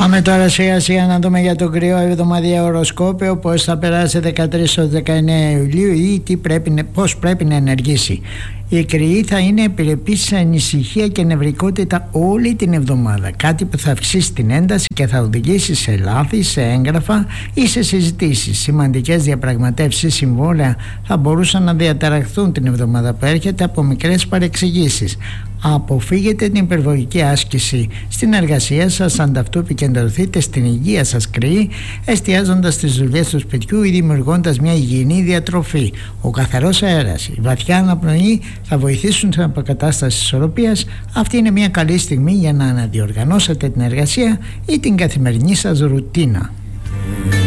Πάμε τώρα σιγά σιγά να δούμε για το κρυό εβδομαδιαίο οροσκόπιο, πώς θα περάσει 13-19 Ιουλίου ή πώς πρέπει να ενεργήσει. Οι κρυοί θα είναι επιρρεπείς σε ανησυχία και νευρικότητα όλη την εβδομάδα, κάτι που θα αυξήσει την ένταση και θα οδηγήσει σε λάθη, σε έγγραφα ή σε συζητήσεις. Σημαντικές διαπραγματεύσεις, συμβόλαια θα μπορούσαν να διαταραχθούν την εβδομάδα που έρχεται από μικρές παρεξηγήσεις. Αποφύγετε την υπερβολική άσκηση στην εργασία σας, ανταυτού επικεντρωθείτε στην υγεία σας κρυοί, εστιάζοντας στις δουλειές του σπιτιού ή δημιουργώντας μια υγιεινή διατροφή. Ο καθαρός αέρας, η βαθιά αναπνοή θα βοηθήσουν στην αποκατάσταση της ισορροπίας. Αυτή είναι μια καλή στιγμή για να αναδιοργανώσετε την εργασία ή την καθημερινή σας ρουτίνα.